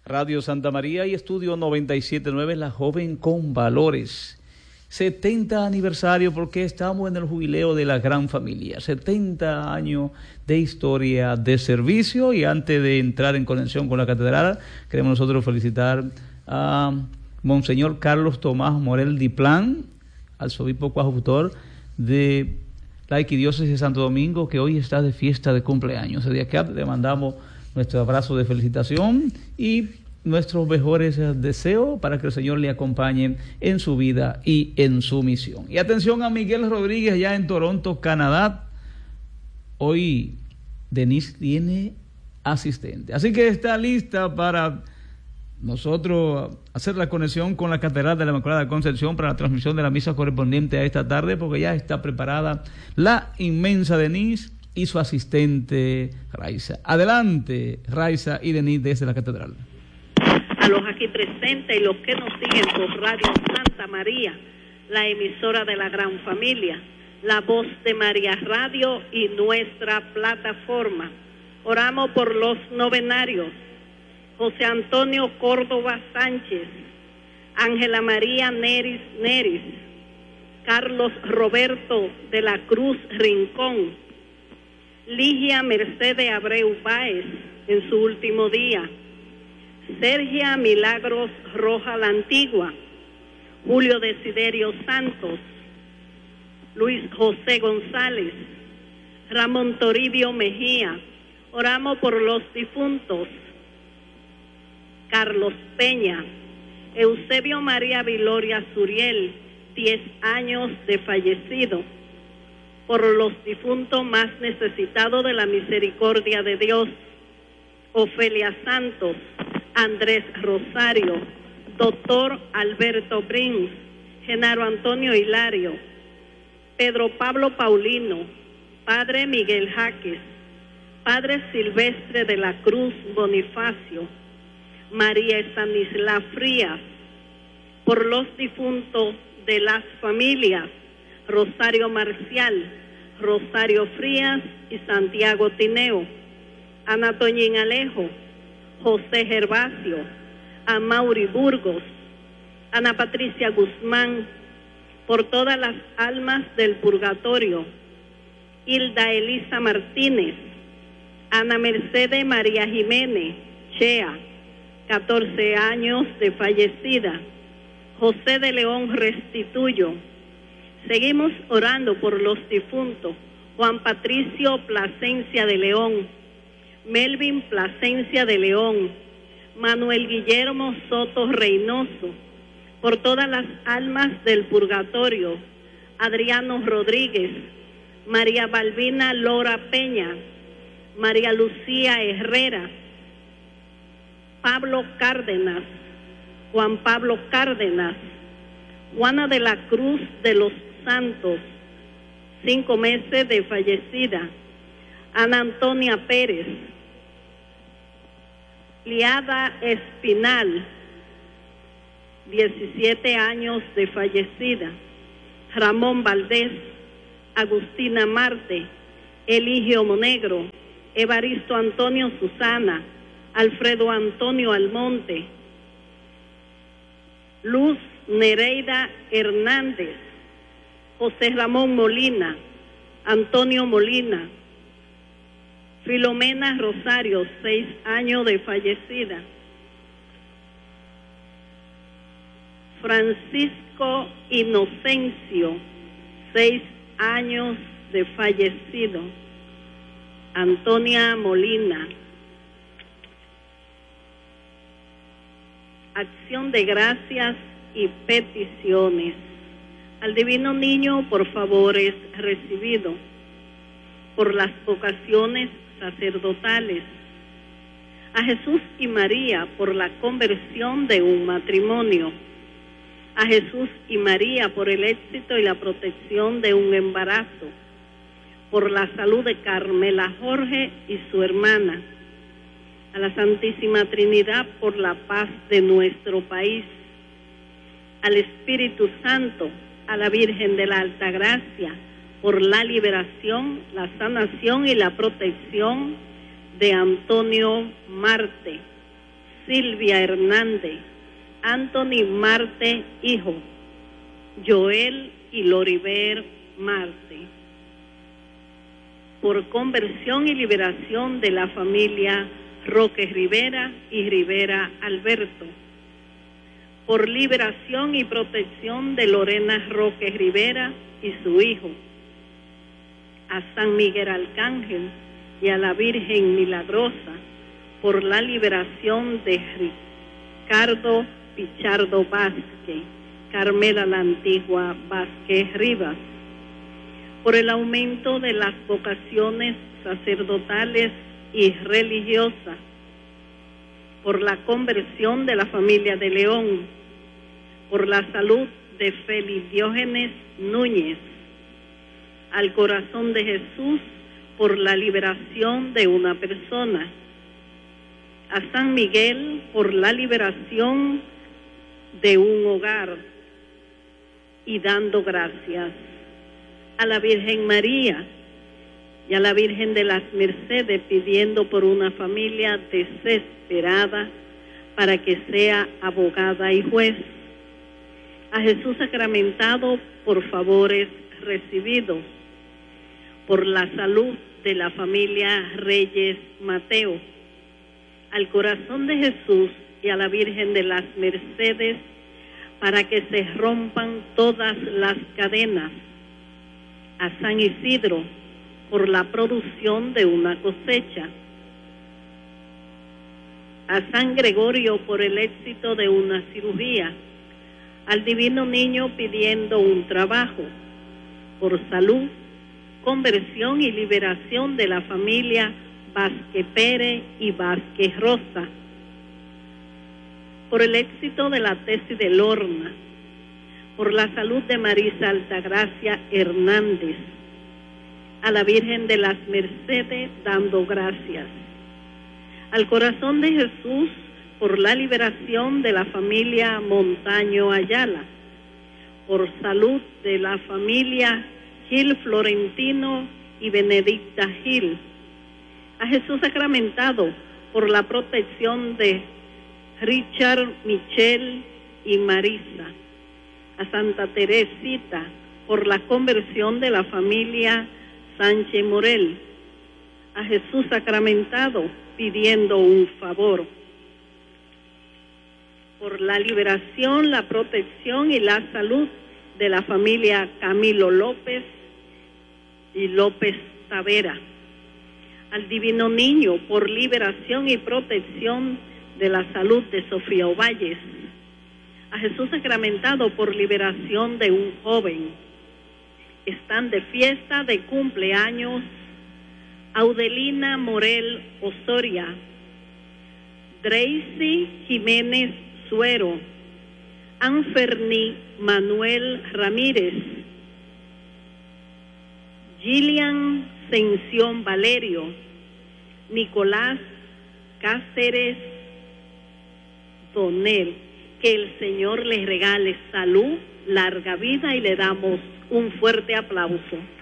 Radio Santa María y Estudio 97.9, La Joven con Valores. 70 aniversario porque estamos en el jubileo de la gran familia. 70 años de historia de servicio, y antes de entrar en conexión con la catedral, queremos nosotros felicitar a Monseñor Carlos Tomás Morel Diplán, arzobispo coadjutor de la Arquidiócesis de Santo Domingo, que hoy está de fiesta de cumpleaños. Desde acá le mandamos nuestro abrazo de felicitación y nuestros mejores deseos para que el Señor le acompañe en su vida y en su misión. Y atención a Miguel Rodríguez allá en Toronto, Canadá. Hoy Denise tiene asistente, así que está lista para nosotros hacer la conexión con la Catedral de la Inmaculada Concepción para la transmisión de la misa correspondiente a esta tarde, porque ya está preparada la inmensa Denise y su asistente Raiza. Adelante, Raiza y Denise desde la Catedral. A los aquí presentes y los que nos siguen por Radio Santa María, la emisora de la gran familia, la voz de María Radio y nuestra plataforma. Oramos por los novenarios: José Antonio Córdoba Sánchez, Ángela María Neris, Carlos Roberto de la Cruz Rincón, Ligia Mercedes Abreu Báez en su último día, Sergia Milagros Roja la Antigua, Julio Desiderio Santos, Luis José González, Ramón Toribio Mejía. Oramos por los difuntos: Carlos Peña, Eusebio María Viloria Suriel, 10 años de fallecido. Por los difuntos más necesitados de la misericordia de Dios: Ofelia Santos, Andrés Rosario, Doctor Alberto Brins, Genaro Antonio Hilario, Pedro Pablo Paulino, Padre Miguel Jaques, Padre Silvestre de la Cruz Bonifacio, María Estanisla Frías. Por los difuntos de las familias: Rosario Marcial, Rosario Frías y Santiago Tineo, Ana Toñín Alejo, José Gervasio, Amaury Burgos, Ana Patricia Guzmán. Por todas las almas del purgatorio: Hilda Elisa Martínez, Ana Mercedes María Jiménez Chea, 14 años de fallecida, José de León Restituyo. Seguimos orando por los difuntos: Juan Patricio Plasencia de León, Melvin Plasencia de León, Manuel Guillermo Soto Reynoso. Por todas las almas del purgatorio: Adriano Rodríguez, María Balbina Lora Peña, María Lucía Herrera, Pablo Cárdenas, Juan Pablo Cárdenas, Juana de la Cruz de los Santos, 5 meses de fallecida, Ana Antonia Pérez, Liada Espinal, 17 años de fallecida, Ramón Valdés, Agustina Marte, Eligio Monegro, Evaristo Antonio Susana, Alfredo Antonio Almonte, Luz Nereida Hernández, José Ramón Molina, Antonio Molina, Filomena Rosario, 6 años de fallecida, Francisco Inocencio, 6 años de fallecido, Antonia Molina. Acción de gracias y peticiones. Al Divino Niño por favores recibido, por las vocaciones sacerdotales, a Jesús y María por la conversión de un matrimonio, a Jesús y María por el éxito y la protección de un embarazo, por la salud de Carmela Jorge y su hermana, a la Santísima Trinidad por la paz de nuestro país, al Espíritu Santo, a la Virgen de la Altagracia por la liberación, la sanación y la protección de Antonio Marte. Silvia Hernández, Anthony Marte, hijo, Joel y Loriber Marte. Por conversión y liberación de la familia Roque Rivera y Rivera Alberto. Por liberación y protección de Lorena Roque Rivera y su hijo. A San Miguel Arcángel y a la Virgen Milagrosa, por la liberación de Ricardo Pichardo Vázquez, Carmela la Antigua Vázquez Rivas, por el aumento de las vocaciones sacerdotales y religiosas, por la conversión de la familia de León, por la salud de Félix Diógenes Núñez, al corazón de Jesús, por la liberación de una persona, a San Miguel por la liberación de un hogar, y dando gracias a la Virgen María y a la Virgen de las Mercedes, pidiendo por una familia desesperada para que sea abogada y juez, a Jesús sacramentado por favores recibidos, por la salud de la familia Reyes Mateo, al corazón de Jesús y a la Virgen de las Mercedes, para que se rompan todas las cadenas, a San Isidro por la producción de una cosecha, a San Gregorio por el éxito de una cirugía, al Divino Niño pidiendo un trabajo, por salud, conversión y liberación de la familia Vázquez Pérez y Vázquez Rosa, por el éxito de la tesis de Lorna, por la salud de Marisa Altagracia Hernández, a la Virgen de las Mercedes dando gracias, al corazón de Jesús por la liberación de la familia Montaño Ayala, por salud de la familia Gil Florentino y Benedicta Gil, a Jesús sacramentado por la protección de Richard, Michelle y Marisa, a Santa Teresita por la conversión de la familia Sánchez Morel, a Jesús sacramentado pidiendo un favor, por la liberación, la protección y la salud de la familia Camilo López y López Tavera, al Divino Niño por liberación y protección de la salud de Sofía Ovalles, a Jesús sacramentado por liberación de un joven. Están de fiesta de cumpleaños Audelina Morel Osoria, Dracy Jiménez Suero, Anferni Manuel Ramírez, Gillian Sención Valerio, Nicolás Cáceres Donel. Que el Señor les regale salud, larga vida, y le damos un fuerte aplauso.